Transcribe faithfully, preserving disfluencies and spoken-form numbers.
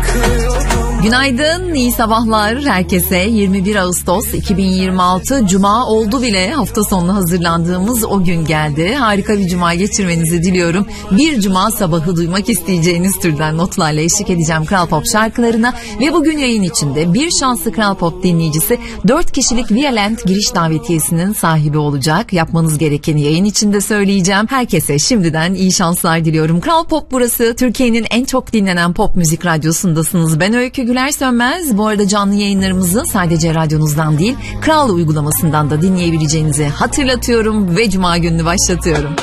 Günaydın, iyi sabahlar herkese. yirmi bir Ağustos iki bin yirmi altı Cuma oldu bile, hafta sonuna hazırlandığımız o gün geldi. Harika bir cuma geçirmenizi diliyorum. Bir cuma sabahı duymak isteyeceğiniz türden notlarla eşlik edeceğim Kral Pop şarkılarına. Ve bugün yayın içinde bir şanslı Kral Pop dinleyicisi dört kişilik Violent giriş davetiyesinin sahibi olacak. Yapmanız gerekeni yayın içinde söyleyeceğim. Herkese şimdiden iyi şanslar diliyorum. Kral Pop burası. Türkiye'nin en çok dinlenen pop müzik radyosundasınız. Ben Öykü Güler Sönmez. Bu arada canlı yayınlarımızı sadece radyonuzdan değil, Kral uygulamasından da dinleyebileceğinizi hatırlatıyorum ve cuma gününü başlatıyorum.